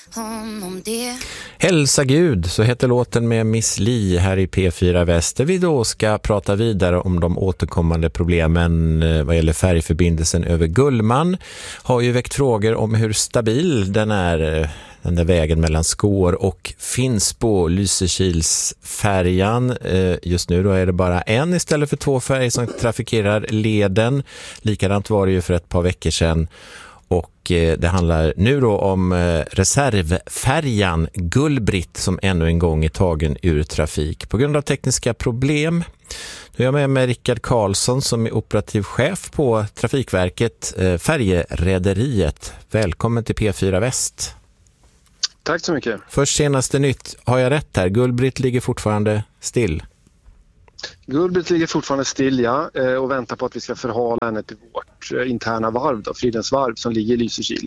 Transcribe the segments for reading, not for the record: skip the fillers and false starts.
Honom det. Hälsa Gud, så heter låten med Miss Li här i P4 Väst. Vi då ska prata vidare om de återkommande problemen vad gäller färjeförbindelsen över Gullmarn. Har ju väckt frågor om hur stabil den är, den där vägen mellan Skår och Finnsbo, Lysekilsfärjan. Just nu då är det bara en istället för två färger som trafikerar leden. Likadant var det ju för ett par veckor sedan. Och det handlar nu då om reservfärjan Gullbritt som ännu en gång är tagen ur trafik på grund av tekniska problem. Nu är jag med Rickard Karlsson som är operativ chef på Trafikverket, färjerederiet. Välkommen till P4 Väst. Tack så mycket. Först senaste nytt, har jag rätt här? Gullbritt ligger fortfarande still? Gullbritt ligger fortfarande still, ja, och väntar på att vi ska förhala henne till vårt interna varv, då, Fridens varv, som ligger i Lysekil.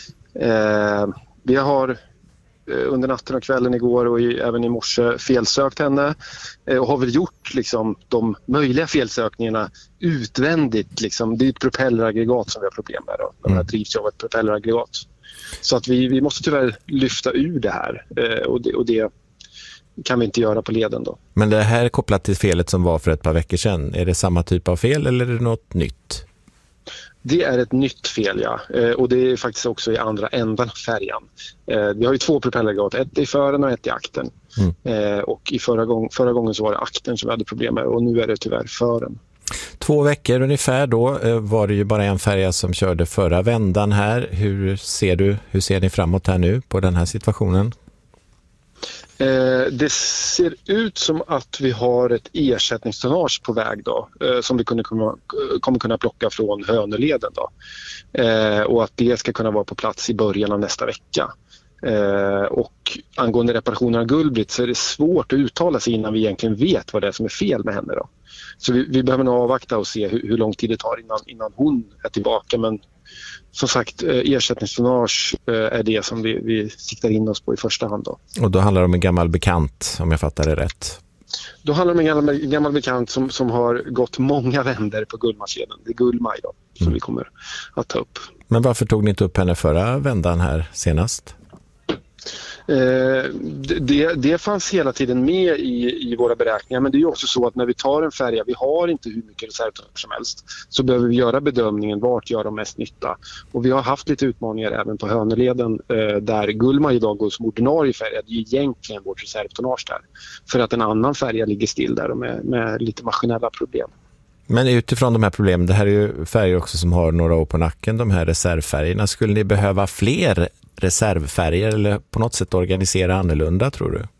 Vi har under natten och kvällen igår och även i morse felsökt henne och har väl gjort liksom, de möjliga felsökningarna utvändigt. Liksom. Det är ett propelleraggregat som vi har problem med. Då. De här drivs av ett propelleraggregat. Så att vi måste tyvärr lyfta ur det här och det kan vi inte göra på leden då. Men det här är kopplat till felet som var för ett par veckor sedan. Är det samma typ av fel eller är det något nytt? Det är ett nytt fel, ja. Och det är faktiskt också i andra ändan av färjan. Vi har ju två propelleraggregat, ett i fören och ett i akten. Och förra gången så var det akten som vi hade problem med och nu är det tyvärr fören. 2 veckor ungefär då var det ju bara en färja som körde förra vändan här. Hur ser ni framåt här nu på den här situationen? Det ser ut som att vi har ett ersättningstonnage på väg då, som vi kommer kunna plocka från Hönöleden då. Och att det ska kunna vara på plats i början av nästa vecka. Och angående reparationen av Gullbritt så är det svårt att uttala sig innan vi egentligen vet vad det är som är fel med henne då. Så vi behöver nog avvakta och se hur lång tid det tar innan hon är tillbaka, men som sagt, ersättningstonnage är det som vi siktar in oss på i första hand då. Och då handlar det om en gammal bekant, om jag fattar det rätt. Då handlar det om en gammal bekant som har gått många vänder på Gullmarsleden. Det är Gullmaj då, som vi kommer att ta upp. Men varför tog ni inte upp henne förra vändan här senast? Det fanns hela tiden med i våra beräkningar, men det är ju också så att när vi tar en färja, vi har inte hur mycket reservtonnage som helst, så behöver vi göra bedömningen vart gör de mest nytta. Och vi har haft lite utmaningar även på Hönöleden där Gullmaj idag går som ordinarie färja. Det är ju egentligen vårt reservtonnage där, för att en annan färja ligger still där med lite maskinella problem. Men utifrån de här problemen, det här är ju färger också som har några år på nacken, de här reservfärgerna. Skulle ni behöva fler reservfärger eller på något sätt organisera annorlunda, tror du?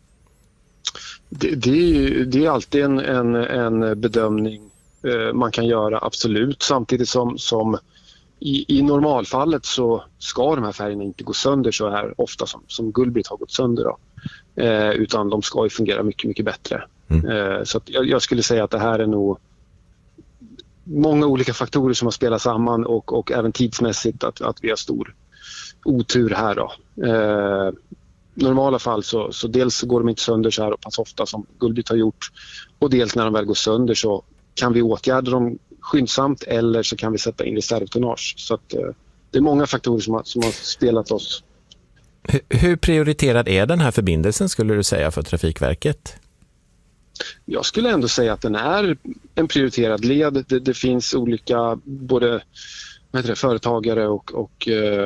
Det är alltid en bedömning man kan göra, absolut. Samtidigt som i normalfallet så ska de här färgerna inte gå sönder så här ofta som Gullbritt har gått sönder då. Utan de ska ju fungera mycket, mycket bättre. Så att jag skulle säga att det här är nog många olika faktorer som har spelat samman och även tidsmässigt att vi har stor otur här då. Normala fall så dels så går de inte sönder så här och pass ofta som Gullbritt har gjort, och dels när de väl går sönder så kan vi åtgärda dem skyndsamt eller så kan vi sätta in reservtonnage. Så att det är många faktorer som har spelat oss. Hur prioriterad är den här förbindelsen, skulle du säga, för Trafikverket? Jag skulle ändå säga att den är en prioriterad led. Det finns olika både företagare och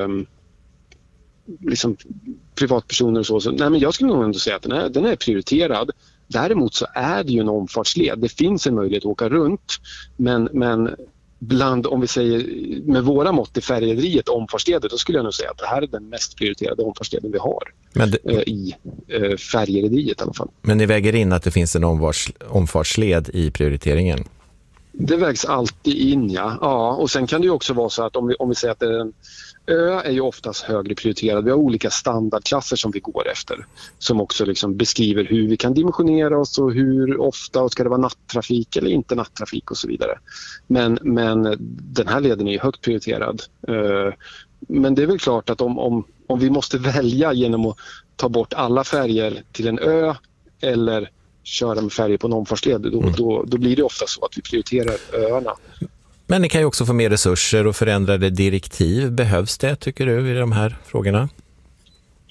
liksom privatpersoner och så. Nej, men jag skulle nog ändå säga att den är prioriterad. Däremot så är det ju en omfartsled. Det finns en möjlighet att åka runt, men bland, om vi säger med våra mått i färjederiet omfartsleder, då skulle jag nog säga att det här är den mest prioriterade omfartsleden vi har i färjederiet i alla fall. Men ni väger in att det finns en omfartsled i prioriteringen? Det vägs alltid in, ja. Och sen kan det ju också vara så att om vi säger att en ö är ju oftast högre prioriterad. Vi har olika standardklasser som vi går efter som också liksom beskriver hur vi kan dimensionera oss och hur ofta och ska det vara nattrafik eller inte nattrafik och så vidare. Men den här leden är ju högt prioriterad. Men det är väl klart att om vi måste välja genom att ta bort alla färger till en ö eller köra med färger på en omfartsled, då blir det ofta så att vi prioriterar öarna. Men ni kan ju också få mer resurser och förändrade direktiv. Behövs det, tycker du, i de här frågorna?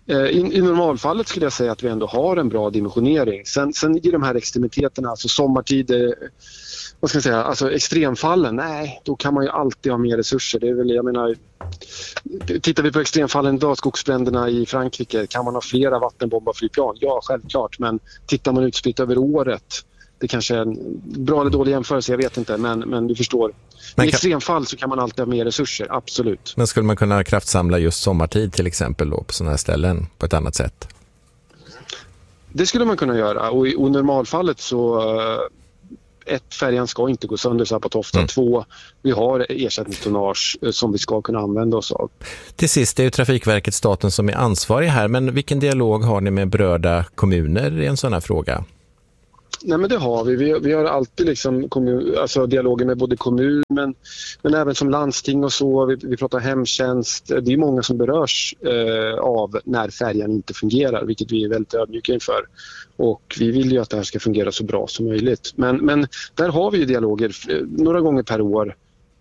I normalfallet skulle jag säga att vi ändå har en bra dimensionering. Sen i de här extremiteterna, alltså sommartid, vad ska jag säga, alltså extremfallen, nej, då kan man ju alltid ha mer resurser. Det är väl, jag menar, tittar vi på extremfallen idag, skogsbränderna i Frankrike, kan man ha flera vattenbombarflygplan? Ja, självklart, men tittar man utspritt över året, det kanske är en bra eller dålig jämförelse, jag vet inte, men du förstår. I extremfall så kan man alltid ha mer resurser, absolut. Men skulle man kunna kraftsamla just sommartid till exempel då, på sådana här ställen på ett annat sätt? Det skulle man kunna göra, och i normalfallet så färjan ska inte gå sönder så här på Tofta. 2, vi har ersättningstonnage som vi ska kunna använda oss av. Till sist, det är ju Trafikverket, staten, som är ansvarig här, men vilken dialog har ni med berörda kommuner i en sån här fråga? Nej, men det har vi. Vi har alltid liksom dialoger med både kommun men även som landsting och så. Vi pratar hemtjänst. Det är många som berörs av när färjan inte fungerar, vilket vi är väldigt ödmjuka inför. Och vi vill ju att det här ska fungera så bra som möjligt. Men där har vi ju dialoger några gånger per år.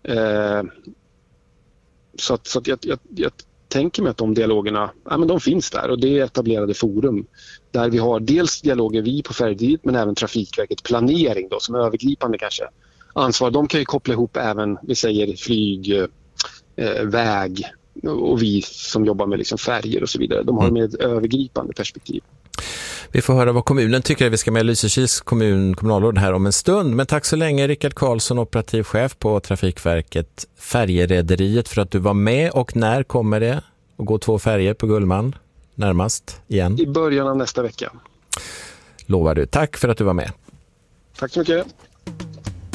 Så att jag tänker mig att de dialogerna, men de finns där, och det är etablerade forum där vi har dels dialoger vi på färjedrivet, men även Trafikverket planering då, som är övergripande kanske ansvar. De kan ju koppla ihop även, vi säger flyg, väg och vi som jobbar med liksom färger och så vidare. De har med ett övergripande perspektiv. Vi får höra vad kommunen tycker. Vi ska med Lysekils kommunalråd här om en stund. Men tack så länge, Rickard Karlsson, operativ chef på Trafikverket Färjerederiet, för att du var med. Och när kommer det att gå 2 färger på Gullman närmast igen? I början av nästa vecka. Lovar du. Tack för att du var med. Tack så mycket.